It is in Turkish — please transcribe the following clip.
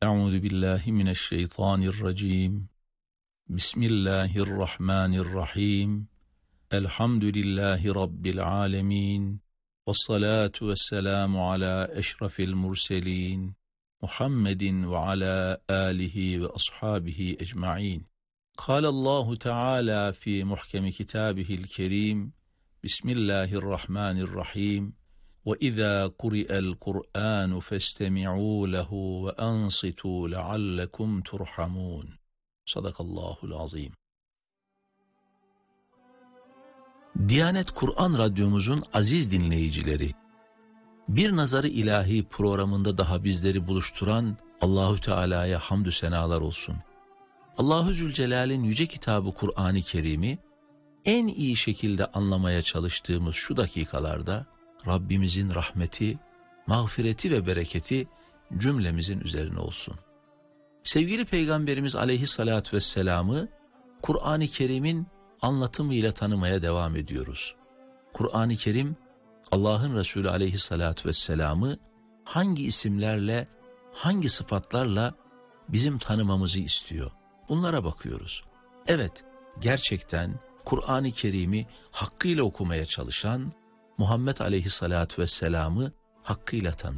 Euzu billahi mineşşeytanirracim. Bismillahirrahmanirrahim. Elhamdülillahi Rabbil alemin. Vessalatu vesselamu ala eşrafil murselin. Muhammedin ve ala alihi ve ashabihi ecmaîn. Kâlallahu Teala fi muhkemi kitâbihil kerîm. Bismillahirrahmanirrahim. وَإِذَا قُرِئَ الْقُرْآنُ فَاسْتَمِعُوا لَهُ وَأَنصِتُوا لَعَلَّكُمْ تُرْحَمُونَ. Sadakallahul azim. Diyanet Kur'an Radyomuzun aziz dinleyicileri, Bir Nazarı İlahi programında daha bizleri buluşturan Allahü Teala'ya hamdü senalar olsun. Allahu Zülcelal'in yüce kitabı Kur'an-ı Kerim'i en iyi şekilde anlamaya çalıştığımız şu dakikalarda Rabbimizin rahmeti, mağfireti ve bereketi cümlemizin üzerine olsun. Sevgili Peygamberimiz Aleyhisselatü Vesselam'ı Kur'an-ı Kerim'in anlatımıyla tanımaya devam ediyoruz. Kur'an-ı Kerim, Allah'ın Resulü Aleyhisselatü Vesselam'ı hangi isimlerle, hangi sıfatlarla bizim tanımamızı istiyor? Bunlara bakıyoruz. Evet, gerçekten Kur'an-ı Kerim'i hakkıyla okumaya çalışan, Muhammed Aleyhisselatü Vesselam'ı hakkıyla tanır.